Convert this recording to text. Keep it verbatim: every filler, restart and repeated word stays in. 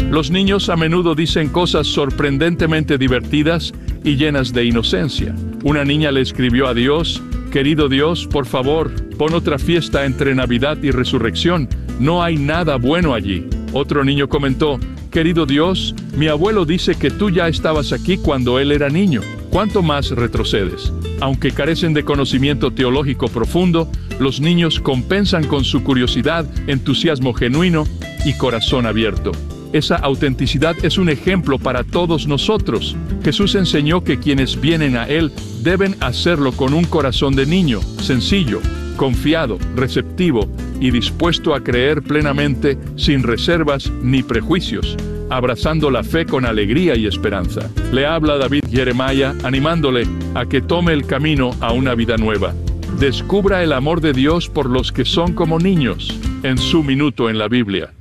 Los niños a menudo dicen cosas sorprendentemente divertidas y llenas de inocencia. Una niña le escribió a Dios: «Querido Dios, por favor, pon otra fiesta entre Navidad y Resurrección. No hay nada bueno allí». Otro niño comentó: «Querido Dios, mi abuelo dice que tú ya estabas aquí cuando él era niño. ¿Cuánto más retrocedes?». Aunque carecen de conocimiento teológico profundo, los niños compensan con su curiosidad, entusiasmo genuino y corazón abierto. Esa autenticidad es un ejemplo para todos nosotros. Jesús enseñó que quienes vienen a Él deben hacerlo con un corazón de niño, sencillo, confiado, receptivo y dispuesto a creer plenamente, sin reservas ni prejuicios, abrazando la fe con alegría y esperanza. Le habla David Jeremiah, animándole a que tome el camino a una vida nueva. Descubra el amor de Dios por los que son como niños, en su minuto en la Biblia.